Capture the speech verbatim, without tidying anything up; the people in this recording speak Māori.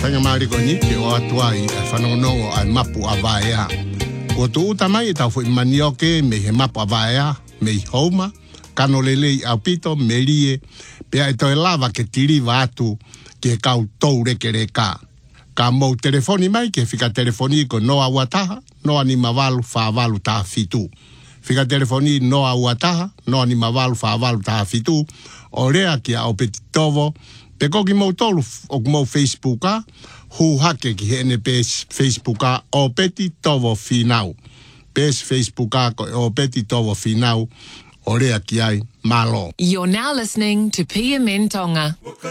whainga maari ko ni ke o atua i whanongonongo ai mapu a vaea. Ko tu uta mai e tau fo i manioke me he mapu a vaea, me i houma, kano lelei au pito, me rie, pea e toi lava ke tiri vatu ke kau tou reke reka. Ka mou telefoni mai ke fika telefoni ko noa wataha, noa ni mavalu fa valu ta fitu. Fika telefoni noa wataha, noa ni mavalu fa valu ta fitu. O rea ki a o peti tovo, pe koki mou tolu o mou Facebooka, hu hake ki hene pes Facebooka o peti tovo finau. Pes Facebooka ko o peti tovo finau, o rea ki ai malo. You're now listening to P M N Tonga.